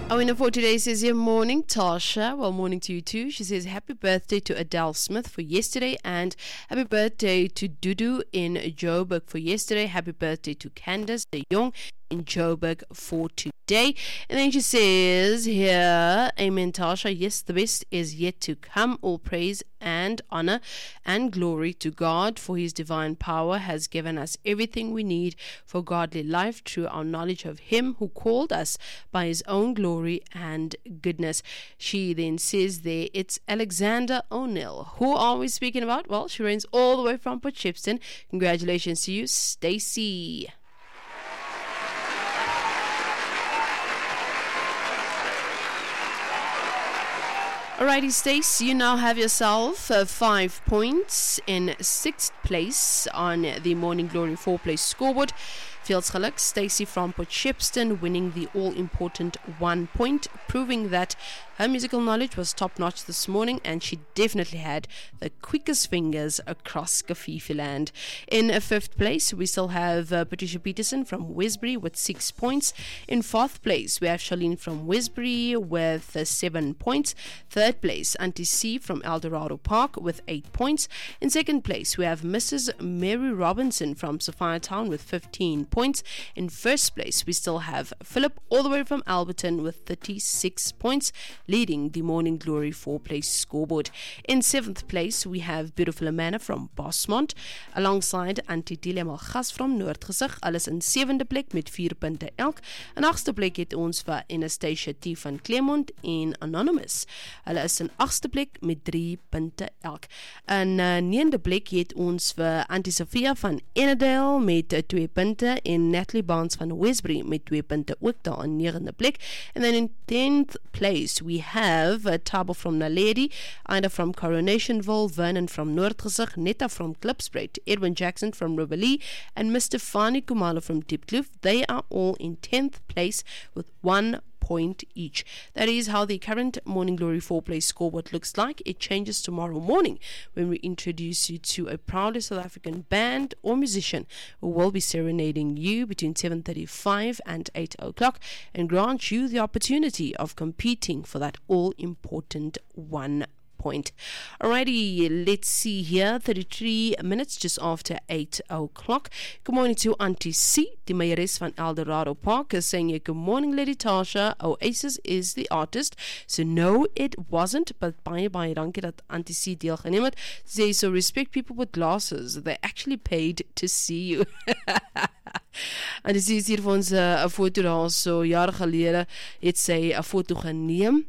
Our winner for today says, "Good morning, Tasha." Well, morning to you too. She says, "Happy birthday to Adele Smith for yesterday, and happy birthday to Dudu in Joburg for yesterday. Happy birthday to Candace de Jong in Joburg for today." And then she says here, "Amen, Tasha. Yes, the best is yet to come. All praise and honor and glory to God, for his divine power has given us everything we need for godly life through our knowledge of him who called us by his own glory and goodness." She then says there, it's Alexander O'Neill. Who are we speaking about? Well, she reigns all the way from Port Shepstone. Congratulations to you, Stacy. Alrighty, Stace, you now have yourself 5 points in 6th place on the Morning Glory 4-place scoreboard. Feels geluk, Stacey from Port Shepstone winning the all-important 1 point, proving that her musical knowledge was top-notch this morning, and she definitely had the quickest fingers across Kafifi land. In 5th place, we still have Patricia Peterson from Westbury with 6 points. In 4th place, we have Charlene from Westbury with 7 points. 3rd place, Auntie C from Eldorado Park with 8 points. In 2nd place, we have Mrs. Mary Robinson from Sophia Town with 15 points. In 1st place, we still have Philip all the way from Alberton with 36 points, leading the Morning Glory 4-place scoreboard. In 7th place, we have Beautiful Amanda from Bosmont, alongside Auntie Delia Malgas from Noordgesig. Alles in 7de plek met 4 punte elk. In 8ste plek het ons vir Anastasia T van Claremont en Anonymous. Hulle is in 8ste plek met 3 punte elk. In 9de plek het ons vir Auntie Sophia van Enedale met 2 punte en Natalie Barnes van Westbury met 2 punte ook daar in 9de plek. And then in 10th place, we have Tabo from Naledi, Ida from Coronationville, Vernon from Noordgesig, Netta from Klipspruit, Edwin Jackson from Riverlee, and Mr. Fani Kumalo from Diepkloof. They are all in 10th place with 1 point each. That is how the current Morning Glory 4-place scoreboard looks like. It changes tomorrow morning when we introduce you to a proudly South African band or musician who will be serenading you between 7:35 and 8 o'clock and grant you the opportunity of competing for that all-important 1 point. Alrighty, let's see here, 33 minutes just after 8 o'clock. Good morning to Auntie C, die majoris van Eldorado Park, is saying, "Good morning, Lady Tasha. Oasis is the artist." So no, it wasn't, but baie dankie dat Auntie C deelgeneem het. Say, so respect people with glasses. They actually paid to see you. Auntie C is hier vir ons 'n foto daar, so jare gelede het sy 'n foto geneem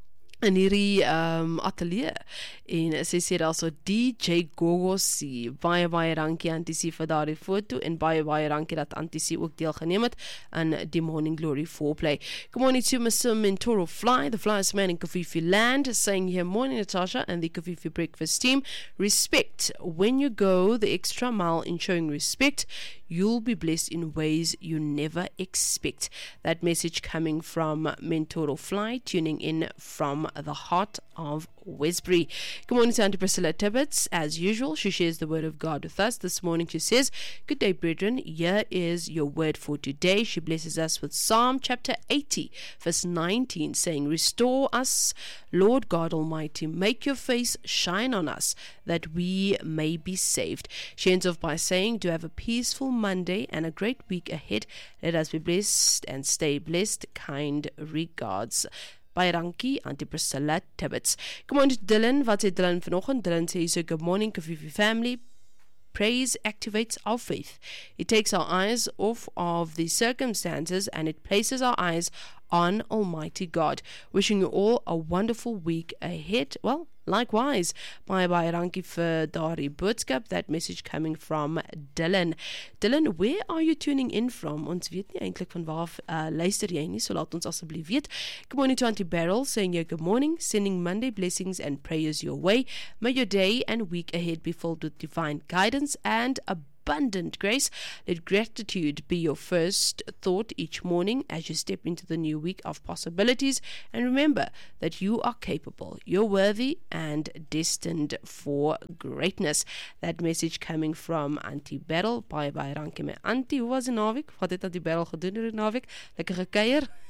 in hierdie atelier, en sy sê daar so DJ Gogosi, baie dankie Auntie C vir daardie foto, en baie dankie dat Auntie C ook deelgeneem het aan die Morning Glory 4-play. Good morning to Mr. Mentoro Fly, the flyest man in Kafifi land, saying here, "Morning Natasha and the Kafifi breakfast team. Respect. When you go the extra mile in showing respect, you'll be blessed in ways you never expect." That message coming from Mentoro Fly, tuning in from the heart of Westbury. Good morning to Auntie Priscilla Tibbets. As usual, she shares the word of God with us. This morning she says, "Good day, brethren. Here is your word for today." She blesses us with Psalm chapter 80, verse 19, saying, "Restore us, Lord God Almighty. Make your face shine on us, that we may be saved." She ends off by saying, "Do have a peaceful Monday and a great week ahead. Let us be blessed and stay blessed. Kind regards." Baie dankie, Auntie Priscilla Tibbets. Good morning to Dylan. Wat sê Dylan vanoggend? Dylan sê so, "Good morning, Kafifi family. Praise activates our faith. It takes our eyes off of the circumstances and it places our eyes on Almighty God. Wishing you all a wonderful week ahead." Well, likewise, baie dankie vir daardie boodskap. That message coming from Dylan. Dylan, where are you tuning in from? Ons weet nie eintlik van waar luister jy nie, so laat ons asseblief weet. Good morning to Auntie Beryl, saying good morning, sending Monday blessings and prayers your way. May your day and week ahead be filled with divine guidance and abundant grace. Let gratitude be your first thought each morning as you step into the new week of possibilities. And remember that you are capable, you're worthy, and destined for greatness. That message coming from Auntie Beryl. Baie dankie my Auntie. Hoe was die naweek? Wat het Auntie Beryl gedoen in die naweek? Lekker gekuier?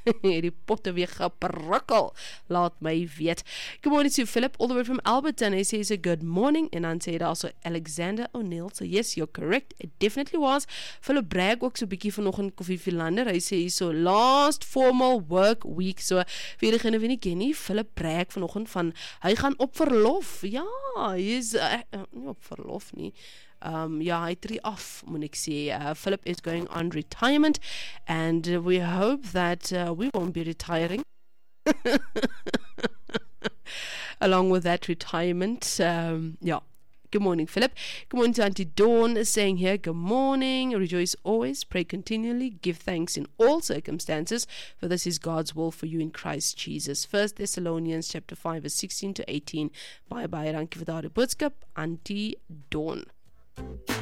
Die potte weer geprikkel. Laat my weet. Good morning to Philip, all the way from Alberton. He says a good morning. En dan sê hy also Alexander O'Neill. So yes, you're correct. It definitely was. Philip brag ook so bietjie vanoggend Koffie Philander. Hy sê so last formal work week. So vir diegene wie nie ken nie, Philip brag vanoggend van hy gaan op verlof. Ja, hy is nie op verlof nie. Ja, hy tree af, moet ek sê. Philip is going on retirement and we hope that we won't be retiring along with that retirement. Yeah. Good morning, Philip. Good morning to Auntie Dawn saying here, good morning. Rejoice always, pray continually, give thanks in all circumstances, for this is God's will for you in Christ Jesus. 1 Thessalonians chapter 5 verse 16 to 18. Bye bye. Dankie vir daardie boodskap, Auntie Dawn.